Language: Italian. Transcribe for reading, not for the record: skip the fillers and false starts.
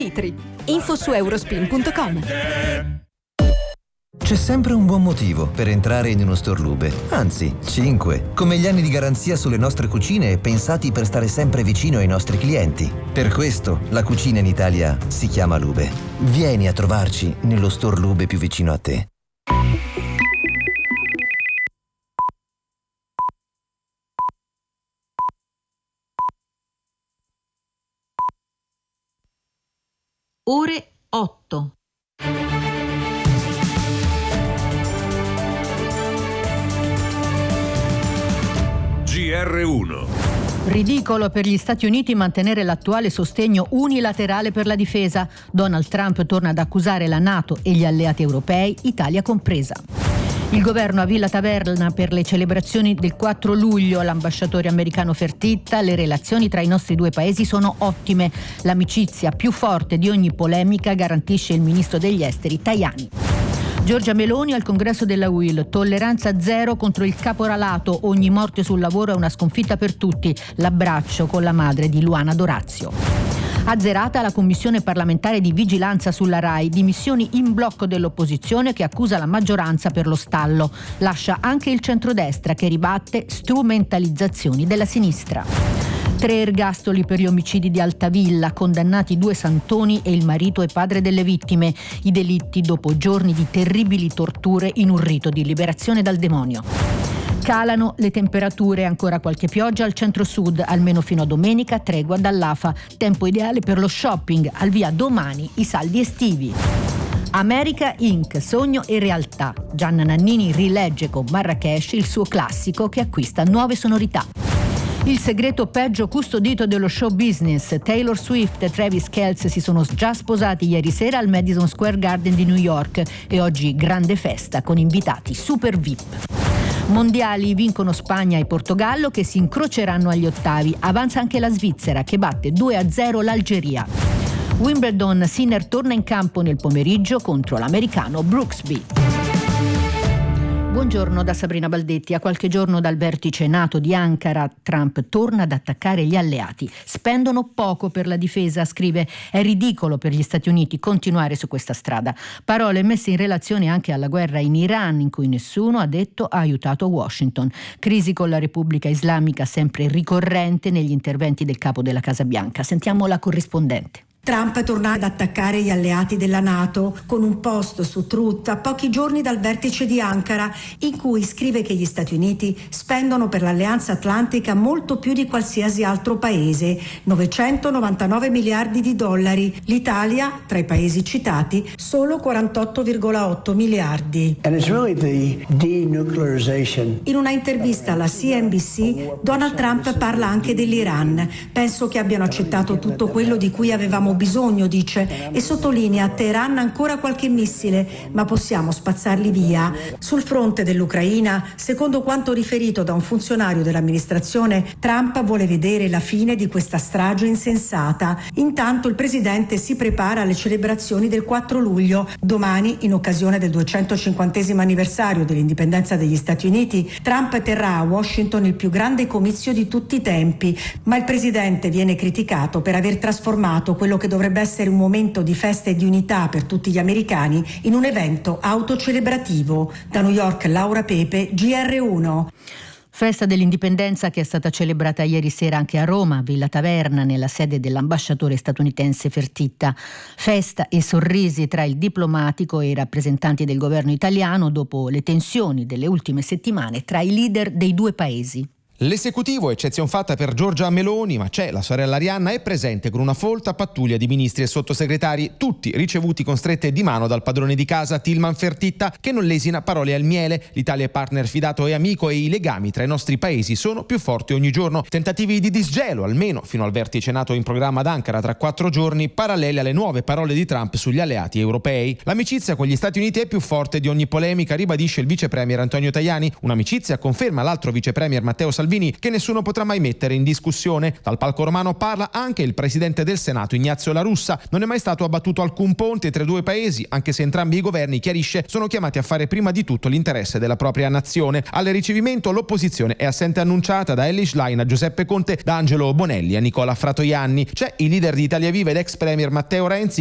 Info su eurospin.com. C'è sempre un buon motivo per entrare in uno Storlube, anzi 5, come gli anni di garanzia sulle nostre cucine pensati per stare sempre vicino ai nostri clienti. Per questo la cucina in Italia si chiama Lube. Vieni a trovarci nello Storlube più vicino a te. Ore 8. GR1. Ridicolo per gli Stati Uniti mantenere l'attuale sostegno unilaterale per la difesa. Donald Trump torna ad accusare la NATO e gli alleati europei, Italia compresa. Il governo a Villa Taverna per le celebrazioni del 4 luglio, l'ambasciatore americano Fertitta, le relazioni tra i nostri due paesi sono ottime. L'amicizia più forte di ogni polemica, garantisce il ministro degli esteri Tajani. Giorgia Meloni al congresso della UIL, tolleranza zero contro il caporalato, ogni morte sul lavoro è una sconfitta per tutti, l'abbraccio con la madre di Luana D'Orazio. Azzerata la commissione parlamentare di vigilanza sulla RAI, dimissioni in blocco dell'opposizione che accusa la maggioranza per lo stallo. Lascia anche il centrodestra che ribatte strumentalizzazioni della sinistra. 3 ergastoli per gli omicidi di Altavilla, condannati 2 santoni e il marito e padre delle vittime. I delitti dopo giorni di terribili torture in un rito di liberazione dal demonio. Calano le temperature, ancora qualche pioggia al centro-sud, almeno fino a domenica, tregua dall'AFA. Tempo ideale per lo shopping, al via domani i saldi estivi. America Inc., sogno e realtà. Gianna Nannini rilegge con Marrakesh il suo classico che acquista nuove sonorità. Il segreto peggio custodito dello show business. Taylor Swift e Travis Kelce si sono già sposati ieri sera al Madison Square Garden di New York e oggi grande festa con invitati super VIP. Mondiali vincono Spagna e Portogallo che si incroceranno agli ottavi. Avanza anche la Svizzera che batte 2-0 l'Algeria. Wimbledon, Sinner torna in campo nel pomeriggio contro l'americano Brooksby. Buongiorno da Sabrina Baldetti. A qualche giorno dal vertice NATO di Ankara, Trump torna ad attaccare gli alleati. Spendono poco per la difesa, scrive. È ridicolo per gli Stati Uniti continuare su questa strada. Parole messe in relazione anche alla guerra in Iran, in cui nessuno, ha detto, ha aiutato Washington. Crisi con la Repubblica Islamica sempre ricorrente negli interventi del capo della Casa Bianca. Sentiamo la corrispondente. Trump torna ad attaccare gli alleati della NATO con un post su Truth a pochi giorni dal vertice di Ankara, in cui scrive che gli Stati Uniti spendono per l'Alleanza Atlantica molto più di qualsiasi altro paese, 999 miliardi di dollari. L'Italia, tra i paesi citati, solo 48,8 miliardi. And it's really the denuclearization. In una intervista alla CNBC, Donald Trump parla anche dell'Iran. Penso che abbiano accettato tutto quello di cui avevamo bisogno, dice, e sottolinea: a Teheran ancora qualche missile, ma possiamo spazzarli via. Sul fronte dell'Ucraina, secondo quanto riferito da un funzionario dell'amministrazione, Trump vuole vedere la fine di questa strage insensata. Intanto il presidente si prepara alle celebrazioni del 4 luglio. Domani, in occasione del 250° anniversario dell'indipendenza degli Stati Uniti, Trump terrà a Washington il più grande comizio di tutti i tempi, ma il presidente viene criticato per aver trasformato quello che dovrebbe essere un momento di festa e di unità per tutti gli americani in un evento autocelebrativo. Da New York, Laura Pepe, GR1. Festa dell'indipendenza che è stata celebrata ieri sera anche a Roma, a Villa Taverna, nella sede dell'ambasciatore statunitense Fertitta. Festa e sorrisi tra il diplomatico e i rappresentanti del governo italiano dopo le tensioni delle ultime settimane tra i leader dei due paesi. L'esecutivo, eccezion fatta per Giorgia Meloni, ma c'è la sorella Arianna, è presente con una folta pattuglia di ministri e sottosegretari, tutti ricevuti con strette di mano dal padrone di casa Tilman Fertitta, che non lesina parole al miele. L'Italia è partner fidato e amico e i legami tra i nostri paesi sono più forti ogni giorno. Tentativi di disgelo, almeno fino al vertice NATO in programma ad Ankara tra 4 giorni, paralleli alle nuove parole di Trump sugli alleati europei. L'amicizia con gli Stati Uniti è più forte di ogni polemica, ribadisce il vice premier Antonio Tajani. Un'amicizia, conferma l'altro vice premier Matteo Salvini, Salvini, che nessuno potrà mai mettere in discussione. Dal palco romano parla anche il presidente del Senato Ignazio La Russa. Non è mai stato abbattuto alcun ponte tra i due paesi, anche se entrambi i governi, chiarisce, sono chiamati a fare prima di tutto l'interesse della propria nazione. Al ricevimento l'opposizione è assente annunciata da Elly Schlein a Giuseppe Conte, da Angelo Bonelli a Nicola Fratoianni. C'è il leader di Italia Viva ed ex premier Matteo Renzi,